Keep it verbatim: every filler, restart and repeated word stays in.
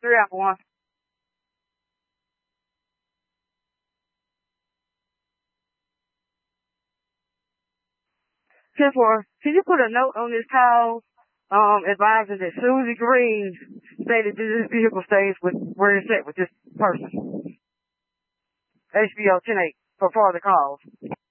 Three Apple One. ten four. Can you put a note on this call, um, advising that Susie Green stated that this vehicle stays with where it's at with this person? H B O ten eight for further calls.